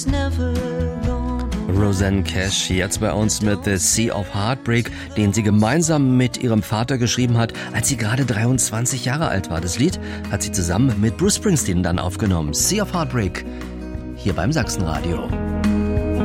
Rosanne Cash jetzt bei uns mit The Sea of Heartbreak, den sie gemeinsam mit ihrem Vater geschrieben hat, als sie gerade 23 Jahre alt war. Das Lied hat sie zusammen mit Bruce Springsteen dann aufgenommen. Sea of Heartbreak, hier beim Sachsenradio.